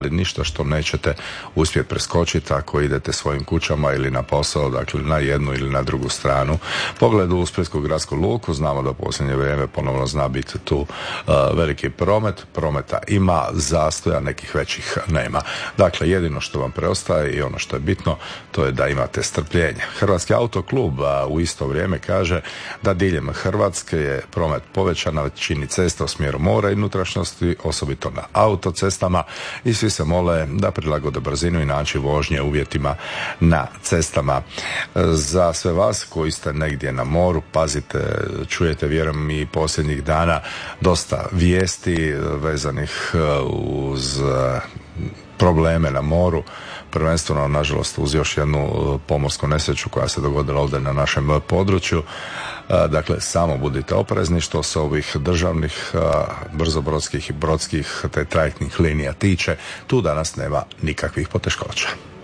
ali ništa što nećete uspjeti preskočiti ako idete svojim kućama ili na posao, dakle na jednu ili na drugu stranu. Pogled u Splitsku gradsku luku, znamo da u posljednje vrijeme ponovno zna biti tu veliki prometa ima, zastoja nekih većih nema. Dakle, jedino što vam preostaje i ono što je bitno, to je da imate strpljenje. Hrvatski autoklub u isto vrijeme kaže da diljem Hrvatske je promet povećan na većini cesta u smjeru mora i unutrašnjosti, osobito na autocestama, i svi se mole da prilagode brzinu i način vožnje uvjetima na cestama. Za sve vas koji ste negdje na moru, pazite, čujete, vjerujem, i posljednjih dana dosta vijesti vezanih uz probleme na moru, prvenstveno nažalost uz još jednu pomorsku nesreću koja se dogodila ovdje na našem području. Dakle, samo budite oprezni što se ovih državnih brzobrodskih i brodskih te trajektnih linija tiče. Tu danas nema nikakvih poteškoća.